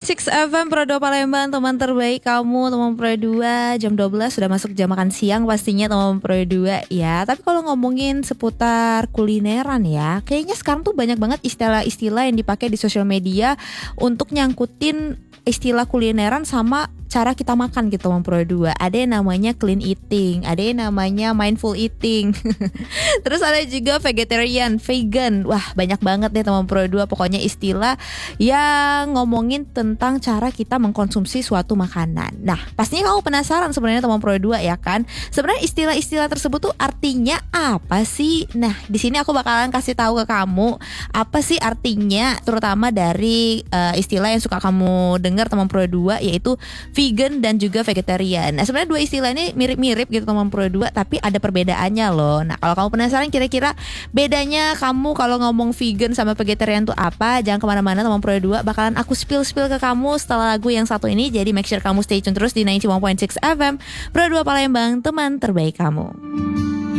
FM Pro 2 Palembang, teman terbaik kamu, teman Pro 2. Jam 12 sudah masuk jam makan siang pastinya teman Pro 2 ya. Tapi kalau ngomongin seputar kulineran ya, kayaknya sekarang tuh banyak banget istilah-istilah yang dipakai di sosial media untuk nyangkutin istilah kulineran sama cara kita makan gitu teman Pro 2. Ada yang namanya clean eating, ada yang namanya mindful eating. Terus ada juga vegetarian, vegan. Wah, banyak banget deh teman Pro 2. Pokoknya istilah yang ngomongin tentang cara kita mengkonsumsi suatu makanan. Nah, pastinya kamu penasaran sebenarnya teman Pro 2 ya kan? Sebenarnya istilah-istilah tersebut tuh artinya apa sih? Nah, di sini aku bakalan kasih tahu ke kamu apa sih artinya, terutama dari istilah yang suka kamu dengar teman Pro 2, yaitu vegan dan juga vegetarian. Nah, sebenarnya dua istilah ini mirip-mirip gitu teman Pro 2, tapi ada perbedaannya loh. Nah, kalau kamu penasaran kira-kira bedanya kamu kalau ngomong vegan sama vegetarian tuh apa, jangan kemana-mana teman Pro 2, bakalan aku spill ke kamu setelah lagu yang satu ini. Jadi make sure kamu stay tune terus di 91.6 FM Pro 2 Palembang, teman terbaik kamu.